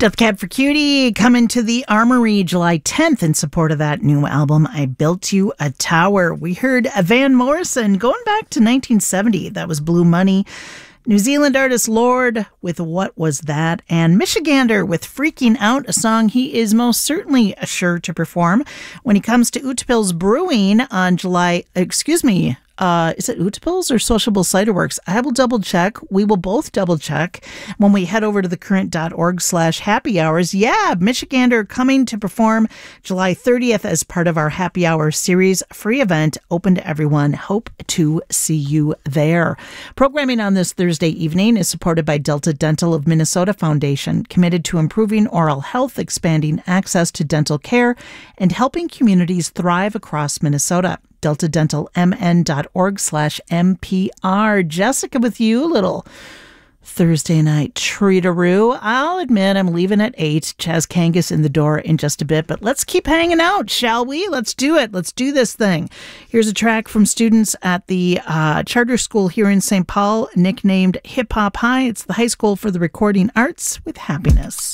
Death Cab for Cutie coming to the Armory July 10th in support of that new album, I Built You a Tower. We heard Van Morrison going back to 1970. That was Blue Money. New Zealand artist Lorde with What Was That? And Michigander with Freaking Out, a song he is most certainly sure to perform when he comes to Utepils Brewing on is it Utepils or Sociable Cider Works? I will double check. We will both double check when we head over to thecurrent.org/happy hours. Yeah, Michigander coming to perform July 30th as part of our Happy Hour series. Free event, open to everyone. Hope to see you there. Programming on this Thursday evening is supported by Delta Dental of Minnesota Foundation, committed to improving oral health, expanding access to dental care, and helping communities thrive across Minnesota. DeltaDentalMN.org/MPR. Jessica with you, little Thursday night treataroo. I'll admit I'm leaving at 8. Chaz Kangas in the door in just a bit, but let's keep hanging out, shall we? Let's do it. Let's do this thing. Here's a track from students at the charter school here in St. Paul, nicknamed Hip Hop High. It's the High School for the Recording Arts with Happiness.